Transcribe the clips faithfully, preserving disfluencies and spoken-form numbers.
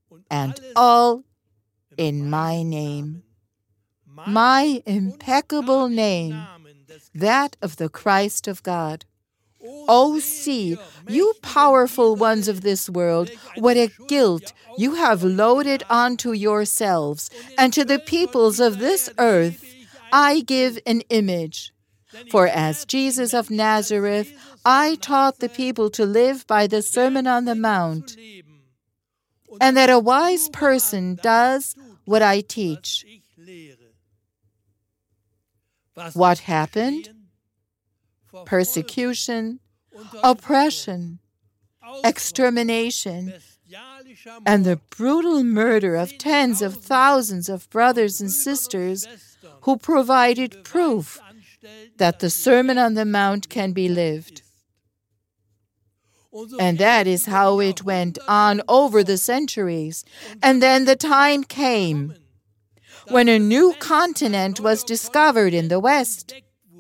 and all in my name, my impeccable name, that of the Christ of God. Oh, see, you powerful ones of this world, what a guilt you have loaded onto yourselves, and to the peoples of this earth I give an image. For as Jesus of Nazareth, I taught the people to live by the Sermon on the Mount, and that a wise person does what I teach. What happened? Persecution, oppression, extermination, and the brutal murder of tens of thousands of brothers and sisters who provided proof that the Sermon on the Mount can be lived. And that is how it went on over the centuries. And then the time came when a new continent was discovered in the West.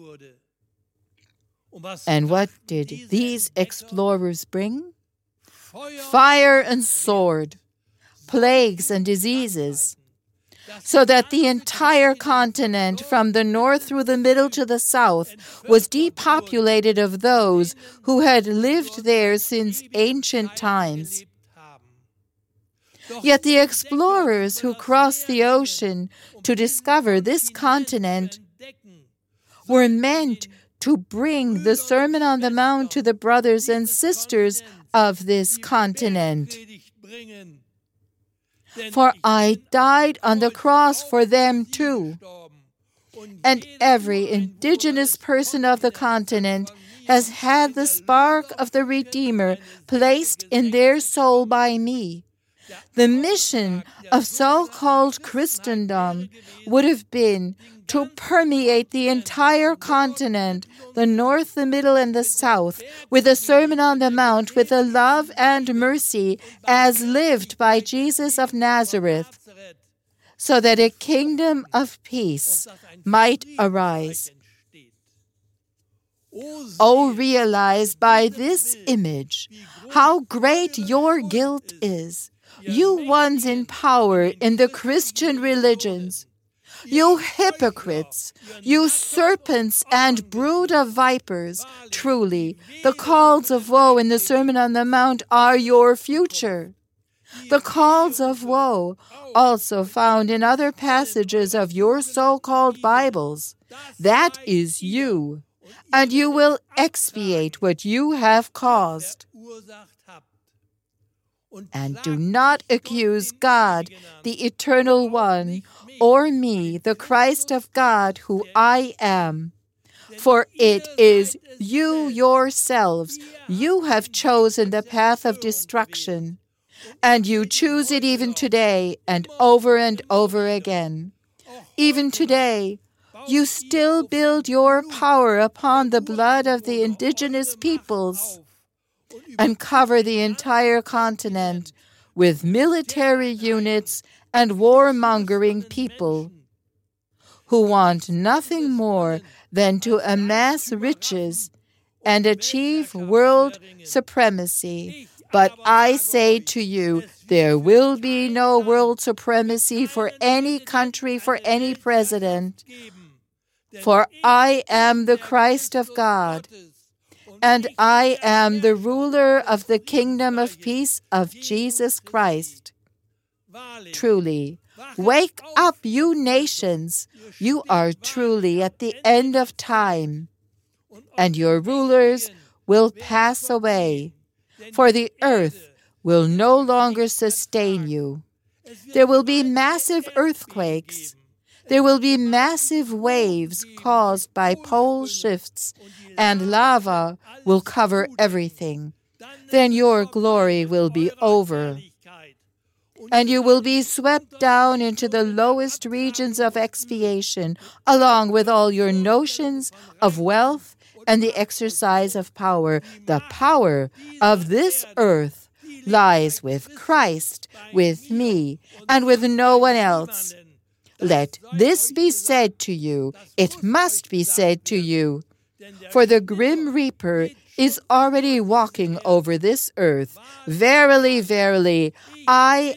And what did these explorers bring? Fire and sword, plagues and diseases, so that the entire continent, from the north through the middle to the south, was depopulated of those who had lived there since ancient times. Yet the explorers who crossed the ocean to discover this continent were meant to bring the Sermon on the Mount to the brothers and sisters of this continent. For I died on the cross for them too. And every indigenous person of the continent has had the spark of the Redeemer placed in their soul by me. The mission of so-called Christendom would have been to permeate the entire continent, the north, the middle, and the south, with the Sermon on the Mount, with the love and mercy as lived by Jesus of Nazareth, so that a kingdom of peace might arise. Oh, realize by this image how great your guilt is, you ones in power in the Christian religions. You hypocrites, you serpents and brood of vipers, truly, the calls of woe in the Sermon on the Mount are your future. The calls of woe, also found in other passages of your so-called Bibles, that is you, and you will expiate what you have caused. And do not accuse God, the Eternal One, or me, the Christ of God, who I am. For it is you yourselves, you have chosen the path of destruction, and you choose it even today and over and over again. Even today, you still build your power upon the blood of the indigenous peoples and cover the entire continent with military units and warmongering people who want nothing more than to amass riches and achieve world supremacy. But I say to you, there will be no world supremacy for any country, for any president. For I am the Christ of God, and I am the ruler of the kingdom of peace of Jesus Christ. Truly, wake up, you nations. You are truly at the end of time, and your rulers will pass away, for the earth will no longer sustain you. There will be massive earthquakes. There will be massive waves caused by pole shifts, and lava will cover everything. Then your glory will be over, and you will be swept down into the lowest regions of expiation, along with all your notions of wealth and the exercise of power. The power of this earth lies with Christ, with me, and with no one else. Let this be said to you. It must be said to you. For the grim reaper is already walking over this earth. Verily, verily, I